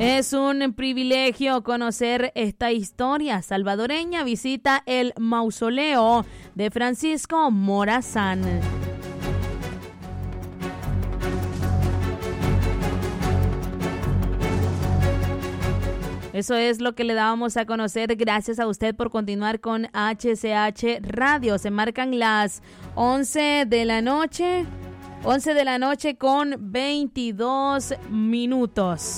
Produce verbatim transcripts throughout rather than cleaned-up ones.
Es un privilegio conocer esta historia salvadoreña. Visita el mausoleo de Francisco Morazán. Eso es lo que le dábamos a conocer. Gracias a usted por continuar con H C H Radio. Se marcan las once de la noche. once de la noche con veintidós minutos.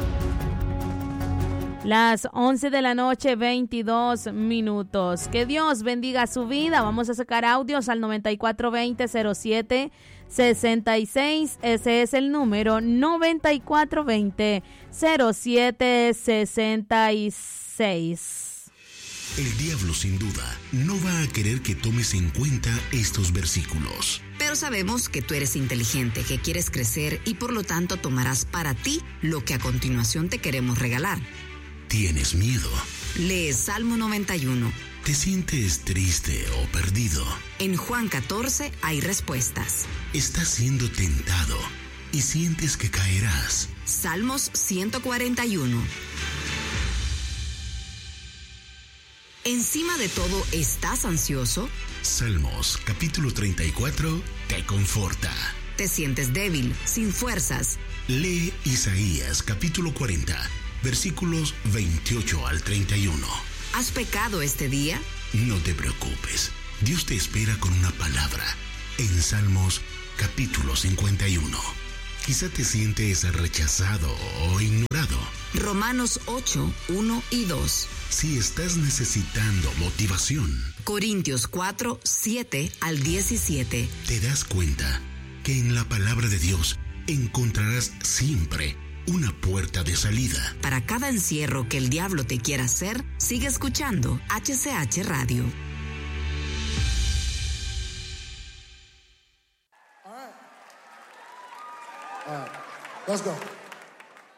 Las once de la noche, veintidós minutos. Que Dios bendiga su vida. Vamos a sacar audios al noventa y cuatro veinte cero siete sesenta y seis. Ese es el número noventa y cuatro veinte cero siete sesenta y seis. El diablo sin duda no va a querer que tomes en cuenta estos versículos. Pero sabemos que tú eres inteligente, que quieres crecer y por lo tanto tomarás para ti lo que a continuación te queremos regalar. ¿Tienes miedo? Lee Salmo noventa y uno. ¿Te sientes triste o perdido? En Juan catorce hay respuestas. ¿Estás siendo tentado y sientes que caerás? Salmos ciento cuarenta y uno. Encima de todo, ¿estás ansioso? Salmos capítulo treinta y cuatro te conforta. ¿Te sientes débil, sin fuerzas? Lee Isaías capítulo cuarenta, versículos veintiocho al treinta y uno. ¿Has pecado este día? No te preocupes, Dios te espera con una palabra en Salmos capítulo cincuenta y uno. Quizá te sientes rechazado o ignorado. Romanos ocho, uno y dos. Si estás necesitando motivación. Corintios cuatro, siete al diecisiete. Te das cuenta que en la palabra de Dios encontrarás siempre una puerta de salida. Para cada encierro que el diablo te quiera hacer, sigue escuchando H C H Radio. All right. All right. Let's go.